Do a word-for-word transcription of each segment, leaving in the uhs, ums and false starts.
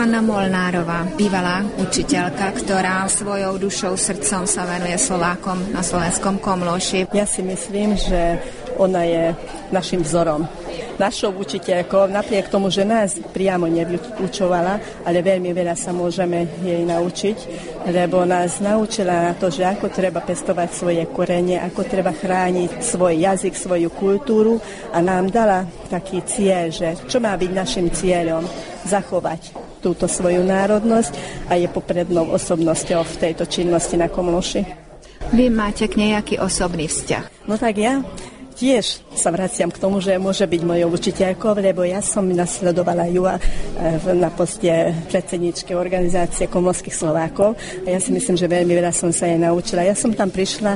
Anna Molnárová, bývalá učiteľka, ktorá svojou dušou, srdcom sa venuje Slovákom na slovenskom Komlóši. Ja si myslím, že ona je našim vzorom. Našou učiteľkou, napriek tomu, že nás priamo nevyučovala, ale veľmi veľa sa môžeme jej naučiť, lebo nás naučila na to, že ako treba pestovať svoje korene, ako treba chrániť svoj jazyk, svoju kultúru a nám dala taký cieľ, že čo má byť našim cieľom, zachovať túto svoju národnosť a je poprednou osobnosťou v tejto činnosti na Komlóši. Vy máte k nej aký osobný vzťah? No tak ja tiež sa vraciam k tomu, že môže byť mojou učiteľkou, lebo ja som nasledovala ju na poste predsedničky organizácie komlóšskych Slovákov a ja si myslím, že veľmi veľa som sa jej naučila. Ja som tam prišla,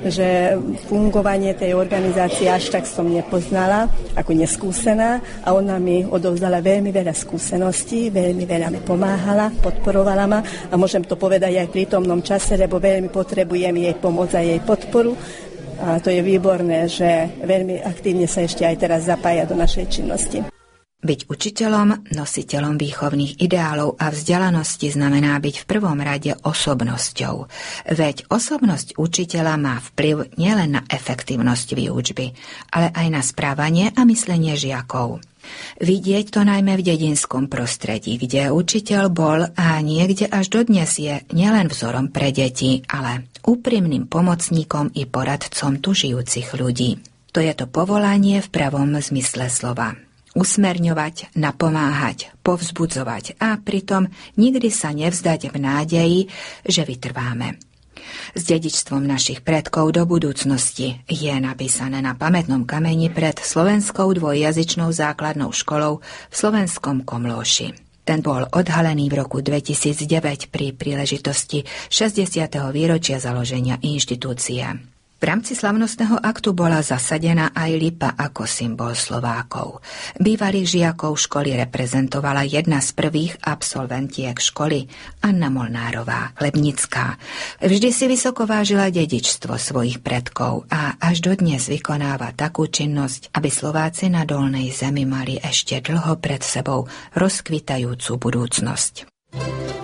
že fungovanie tej organizácie až tak som nepoznala, ako neskúsená a ona mi odovzdala veľmi veľa skúseností, veľmi veľa mi pomáhala, podporovala ma a môžem to povedať aj v prítomnom čase, lebo veľmi potrebujem jej pomoc a jej podporu. A to je výborné, že veľmi aktívne sa ešte aj teraz zapája do našej činnosti. Byť učiteľom, nositeľom výchovných ideálov a vzdelanosti znamená byť v prvom rade osobnosťou. Veď osobnosť učiteľa má vplyv nielen na efektívnosť výučby, ale aj na správanie a myslenie žiakov. Vidieť to najmä v dedinskom prostredí, kde učiteľ bol a niekde až dodnes je nielen vzorom pre deti, ale úprimným pomocníkom i poradcom tu žijúcich ľudí. To je to povolanie v pravom zmysle slova. Usmerňovať, napomáhať, povzbudzovať a pritom nikdy sa nevzdať v nádeji, že vytrváme. S dedičstvom našich predkov do budúcnosti je napísané na pamätnom kameni pred slovenskou dvojjazyčnou základnou školou v slovenskom Komlóši. Ten bol odhalený v roku dvetisícdeväť pri príležitosti šesťdesiateho výročia založenia inštitúcie. V rámci slavnostného aktu bola zasadená aj lipa ako symbol Slovákov. Bývalých žiakov školy reprezentovala jedna z prvých absolventiek školy, Anna Molnárová, Chlebnická. Vždy si vysoko vážila dedičstvo svojich predkov a až dodnes vykonáva takú činnosť, aby Slováci na dolnej zemi mali ešte dlho pred sebou rozkvitajúcu budúcnosť.